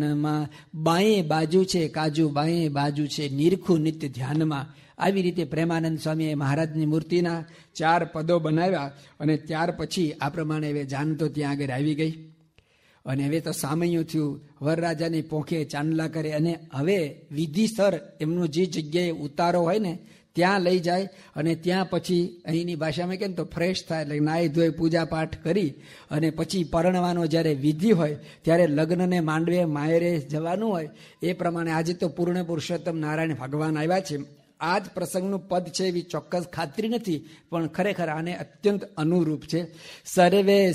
બાંયે બાજુ છે કાજુ, બાંયે બાજુ છે નિરખું નિત્ય ધ્યાનમાં. આવી રીતે પ્રેમાનંદ સ્વામીએ મહારાજની મૂર્તિના 4 પદો બનાવ્યા અને ત્યાર પછી આ પ્રમાણે હવે જાન તો ત્યાં આગળ આવી ગઈ અને હવે તો સામૈયું થયું. વરરાજાની પોંખે ચાંદલા કરે અને હવે વિધિસર એમનું જે જગ્યાએ ઉતારો હોય ને ત્યાં લઈ જાય અને ત્યાં પછી અહીંની ભાષામાં કહે ને તો ફ્રેશ થાય, એટલે નાહી ધોઈ પૂજા પાઠ કરી અને પછી પરણવાનો જ્યારે વિધિ હોય ત્યારે લગ્નને માંડવે માયરે જવાનું હોય એ પ્રમાણે આજે તો પૂર્ણ પુરુષોત્તમ નારાયણ ભગવાન આવ્યા છે. આ જ પ્રસંગનું પદ છે એવી ચોક્કસ ખાતરી નથી, પણ ખરેખર આને અત્યંત અનુરૂપ છે. સર્વે